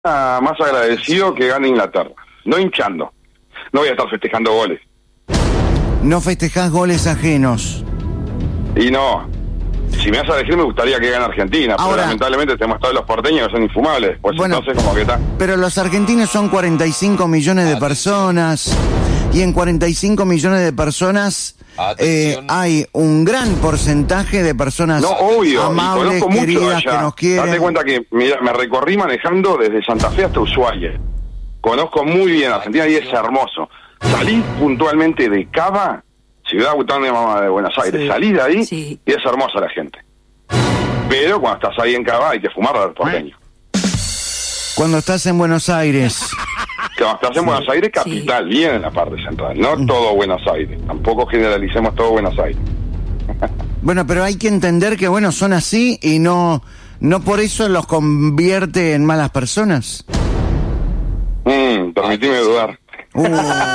más agradecido que gane Inglaterra, no hinchando. No voy a estar festejando goles. No festejás goles ajenos. Y no, si me vas a elegir me gustaría que gane Argentina, Ahora, pero lamentablemente tenemos todos los porteños que son infumables, pues bueno, entonces como que está. Pero los argentinos son 45 millones de personas, y en 45 millones de personas hay un gran porcentaje de personas No, obvio, amables, y conozco mucho queridas, allá. que nos quieren. Date cuenta que, mira, me recorrí manejando desde Santa Fe hasta Ushuaia. Conozco muy bien Argentina y es hermoso. Salí puntualmente de Cava, ciudad autónoma de Buenos Aires. Sí. Salí de ahí Sí. y es hermosa la gente. Pero cuando estás ahí en Cava hay que fumar al porteño. Cuando estás en Buenos Aires. Cuando estás en Buenos Aires, capital, bien en la parte central. No todo Buenos Aires. Tampoco generalicemos todo Buenos Aires. Bueno, pero hay que entender que, bueno, son así y no por eso los convierte en malas personas. Permitime dudar.